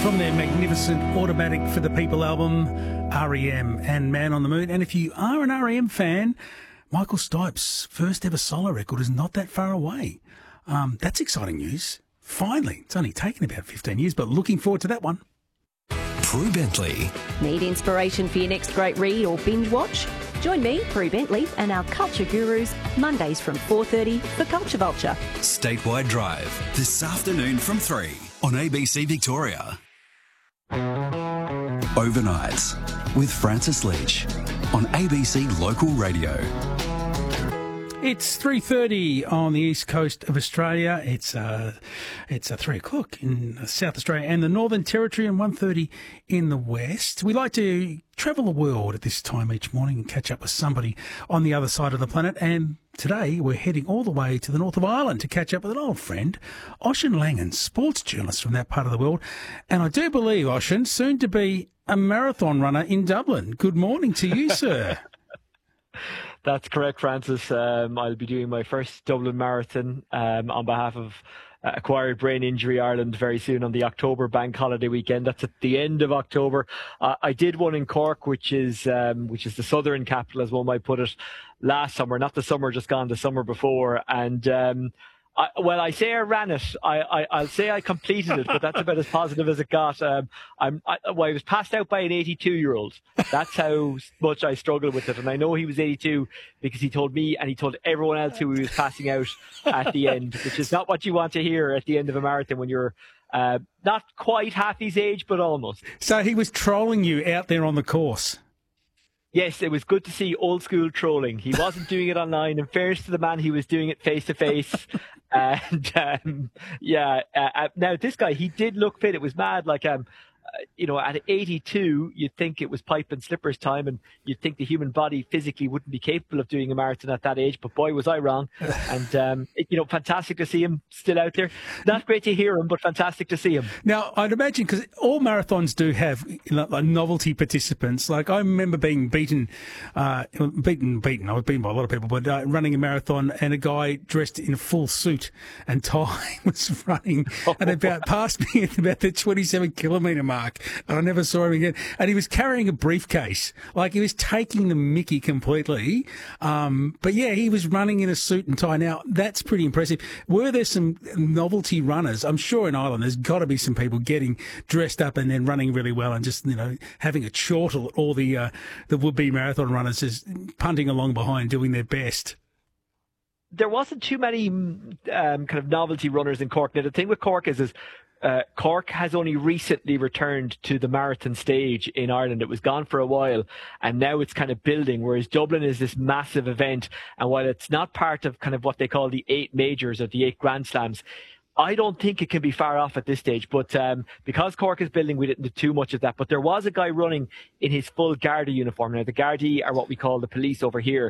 from their magnificent Automatic for the People album, R.E.M. and Man on the Moon. And if you are an R.E.M. fan, Michael Stipe's first ever solo record is not that far away. That's exciting news. Finally, it's only taken about 15 years, but looking forward to that one. Prue Bentley. Need inspiration for your next great read or binge watch? Join me, Prue Bentley, and our culture gurus Mondays from 4:30 for Culture Vulture. Statewide Drive, this afternoon from 3 on ABC Victoria. Overnights with Francis Leach on ABC Local Radio. It's 3:30 on the east coast of Australia. It's 3 o'clock in South Australia and the Northern Territory, and 1:30 in the west. We like to travel the world at this time each morning and catch up with somebody on the other side of the planet. And today we're heading all the way to the north of Ireland to catch up with an old friend, Oisín Langan, sports journalist from that part of the world. And I do believe, Oisín, soon to be a marathon runner in Dublin. Good morning to you, sir. That's correct, Francis. I'll be doing my first Dublin Marathon on behalf of Acquired Brain Injury Ireland very soon on the October bank holiday weekend. That's at the end of October. I did one in Cork, which is the southern capital, as one might put it, last summer. Not the summer just gone, the summer before. And I say I ran it. I'll say I completed it, but that's about as positive as it got. I was passed out by an 82-year-old. That's how much I struggled with it. And I know he was 82 because he told me and he told everyone else who he was passing out at the end, which is not what you want to hear at the end of a marathon when you're not quite half his age, but almost. So he was trolling you out there on the course. Yes, it was good to see old school trolling. He wasn't doing it online. In fairness to the man, he was doing it face to face. And now this guy, he did look fit. It was mad. Like, at 82, you'd think it was pipe and slippers time, and you'd think the human body physically wouldn't be capable of doing a marathon at that age. But boy, was I wrong. And, fantastic to see him still out there. Not great to hear him, but fantastic to see him. Now, I'd imagine, because all marathons do have like novelty participants. Like, I remember being beaten. I was beaten by a lot of people, but running a marathon, and a guy dressed in a full suit and tie was running and about passed me at about the 27-kilometre mark. And I never saw him again. And he was carrying a briefcase. Like, he was taking the mickey completely. But yeah, he was running in a suit and tie. Now, that's pretty impressive. Were there some novelty runners? I'm sure in Ireland there's got to be some people getting dressed up and then running really well and just, having a chortle at all the would-be marathon runners just punting along behind, doing their best. There wasn't too many kind of novelty runners in Cork. Now, the thing with Cork is Cork has only recently returned to the marathon stage in Ireland. It was gone for a while, and now it's kind of building, whereas Dublin is this massive event. And while it's not part of kind of what they call the 8 majors or the 8 Grand Slams, I don't think it can be far off at this stage. But because Cork is building, we didn't do too much of that. But there was a guy running in his full Garda uniform. Now, the Gardaí are what we call the police over here.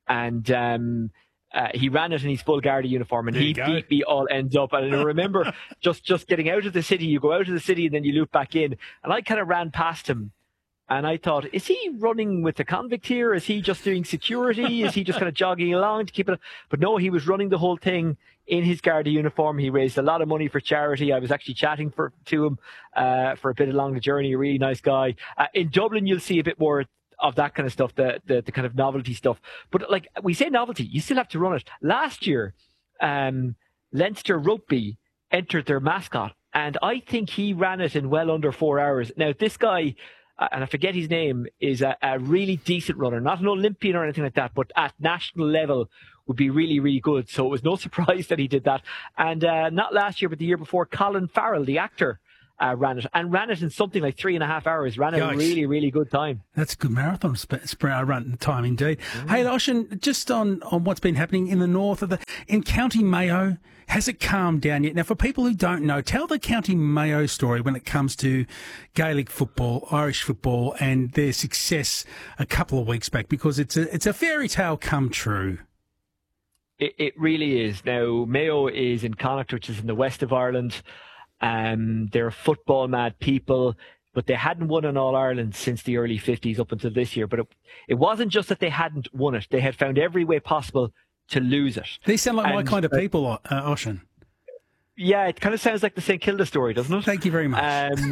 And he ran it in his full Garda uniform, and he beat me all ends up. And I remember just getting out of the city. You go out of the city and then you loop back in. And I kind of ran past him. And I thought, is he running with a convict here? Is he just doing security? Is he just kind of jogging along to keep it? But no, he was running the whole thing in his Garda uniform. He raised a lot of money for charity. I was actually chatting to him for a bit along the journey. A really nice guy. In Dublin, you'll see a bit more of that kind of stuff, the kind of novelty stuff. But like we say novelty, you still have to run it. Last year, Leinster Rugby entered their mascot, and I think he ran it in well under 4 hours. Now, this guy, and I forget his name, is a really decent runner, not an Olympian or anything like that, but at national level would be really, really good. So it was no surprise that he did that. And not last year, but the year before, Colin Farrell, the actor, ran it in something like 3.5 hours. Ran a really, really good time. That's a good marathon run time indeed. Hey, Oisín, just on what's been happening in the north in County Mayo, has it calmed down yet? Now, for people who don't know, tell the County Mayo story when it comes to Gaelic football, Irish football, and their success a couple of weeks back, because it's a fairy tale come true. It really is. Now, Mayo is in Connacht, which is in the west of Ireland. They're football mad people, but they hadn't won an All-Ireland since the early 50s up until this year. But it wasn't just that they hadn't won it. They had found every way possible to lose it. They sound like my kind of people, Oisín. Yeah, it kind of sounds like the St Kilda story, doesn't it? Thank you very much.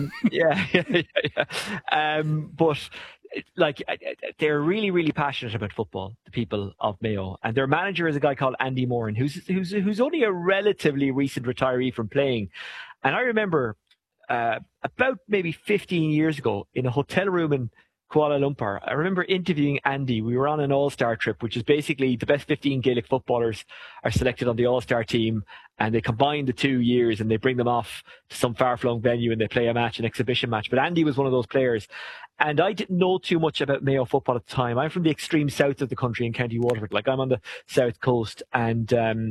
But like they're really, really passionate about football, the people of Mayo, and their manager is a guy called Andy Moran, who's only a relatively recent retiree from playing. And I remember about maybe 15 years ago in a hotel room in Kuala Lumpur, I remember interviewing Andy. We were on an all-star trip, which is basically the best 15 Gaelic footballers are selected on the all-star team, and they combine the 2 years and they bring them off to some far-flung venue and they play a match, an exhibition match. But Andy was one of those players. And I didn't know too much about Mayo football at the time. I'm from the extreme south of the country in County Waterford. Like, I'm on the south coast, and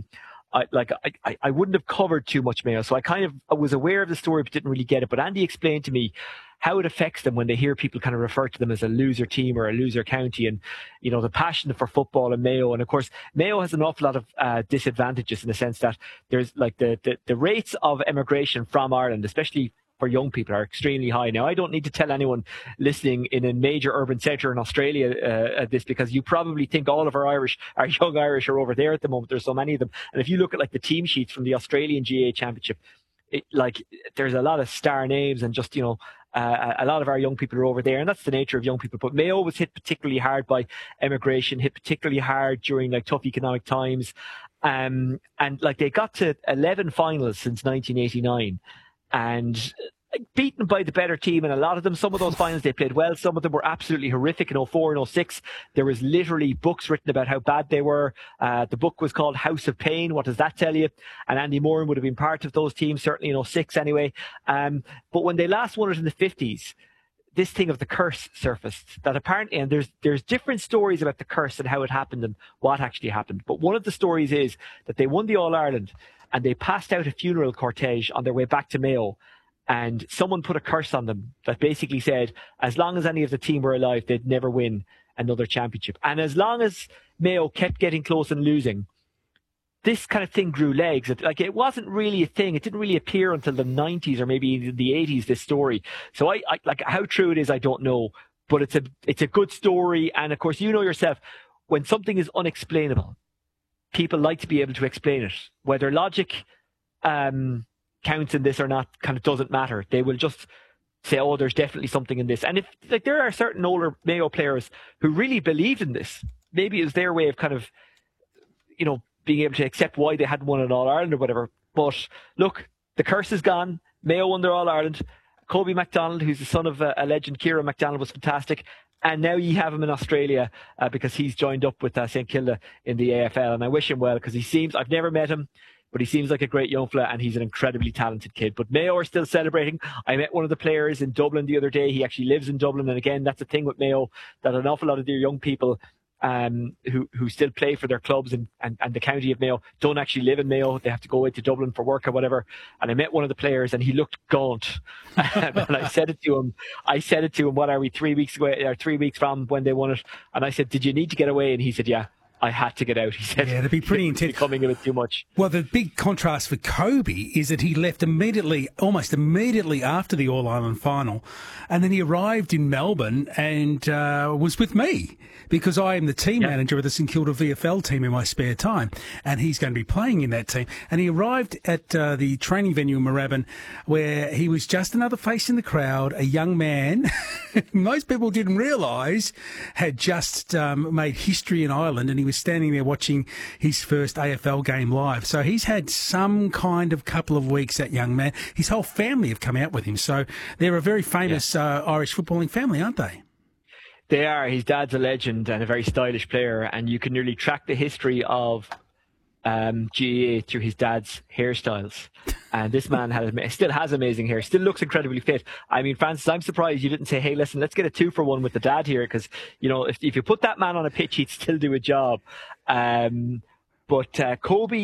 I wouldn't have covered too much Mayo. So I was aware of the story but didn't really get it. But Andy explained to me how it affects them when they hear people kind of refer to them as a loser team or a loser county, and, you know, the passion for football in Mayo. And of course, Mayo has an awful lot of disadvantages in the sense that there's like the rates of emigration from Ireland, especially for young people, are extremely high. Now, I don't need to tell anyone listening in a major urban centre in Australia this, because you probably think all of our young Irish are over there at the moment. There's so many of them. And if you look at like the team sheets from the Australian GA Championship, there's a lot of star names, and just, you know, a lot of our young people are over there, and that's the nature of young people. But Mayo was hit particularly hard by emigration, hit particularly hard during like tough economic times. And like they got to 11 finals since 1989. And beaten by the better team in a lot of them. Some of those finals they played well. Some of them were absolutely horrific in 04 and 06. There was literally books written about how bad they were. The book was called House of Pain. What does that tell you? And Andy Moran would have been part of those teams, certainly in 06 anyway. But when they last won it in the 50s, this thing of the curse surfaced, that apparently, and there's different stories about the curse and how it happened and what actually happened. But one of the stories is that they won the All-Ireland and they passed out a funeral cortege on their way back to Mayo, and someone put a curse on them that basically said, as long as any of the team were alive, they'd never win another championship. And as long as Mayo kept getting close and losing, this kind of thing grew legs. It wasn't really a thing. It didn't really appear until the 90s or maybe the 80s, this story. So I like, how true it is, I don't know, but it's a good story. And of course, you know yourself, when something is unexplainable, people like to be able to explain it. Whether logic counts in this or not kind of doesn't matter. They will just say, oh, there's definitely something in this. And if like there are certain older Mayo players who really believed in this, maybe it was their way of kind of, you know, being able to accept why they hadn't won an All-Ireland or whatever. But look, the curse is gone. Mayo won their All-Ireland. Kobe MacDonald, who's the son of a legend, Kieran MacDonald, was fantastic. And now you have him in Australia because he's joined up with St Kilda in the AFL. And I wish him well, because I've never met him, but he seems like a great young fella, and he's an incredibly talented kid. But Mayo are still celebrating. I met one of the players in Dublin the other day. He actually lives in Dublin. And again, that's the thing with Mayo, that an awful lot of their young people who still play for their clubs and the county of Mayo don't actually live in Mayo. They have to go away to Dublin for work or whatever. And I met one of the players and he looked gaunt. And I said it to him, what are we, 3 weeks away, or 3 weeks from when they won it? And I said, did you need to get away? And he said, yeah, I had to get out. He said, yeah, it'd be pretty intense. Becoming a bit too much. Well, the big contrast for Kobe is that he left almost immediately after the All-Ireland final. And then he arrived in Melbourne and was with me, because I am the team manager of the St Kilda VFL team in my spare time, and he's going to be playing in that team. And he arrived at the training venue in Moorabbin, where he was just another face in the crowd, a young man most people didn't realise had just made history in Ireland, and he was standing there watching his first AFL game live. So he's had some kind of couple of weeks, that young man. His whole family have come out with him. So they're a very famous Irish footballing family, aren't they? They are. His dad's a legend and a very stylish player, and you can nearly track the history of GAA through his dad's hairstyles. And this man still has amazing hair, still looks incredibly fit. I mean, Francis, I'm surprised you didn't say, hey, listen, let's get a 2-for-1 with the dad here, because, you know, if you put that man on a pitch, he'd still do a job. But Kobe